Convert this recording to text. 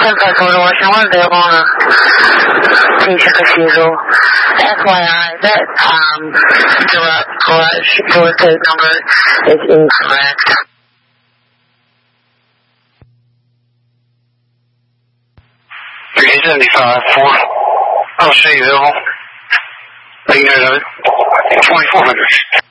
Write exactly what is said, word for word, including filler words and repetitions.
现在说的我想问对方了，这是个协助。F Y I, that um, direct direct number is incorrect. three seventy-five, four. I'll see you, Bill. Later, twenty-four hundred.